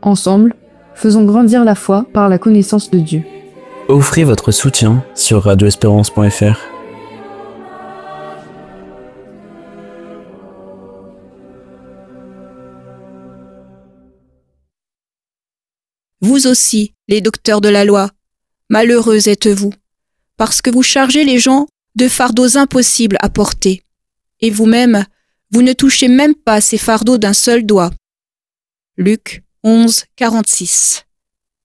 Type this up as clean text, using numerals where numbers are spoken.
Ensemble, faisons grandir la foi par la connaissance de Dieu. Offrez votre soutien sur radioespérance.fr. Vous aussi, les docteurs de la loi, malheureux êtes-vous, parce que vous chargez les gens de fardeaux impossibles à porter, et vous-même, vous ne touchez même pas ces fardeaux d'un seul doigt. Luc 11, 46.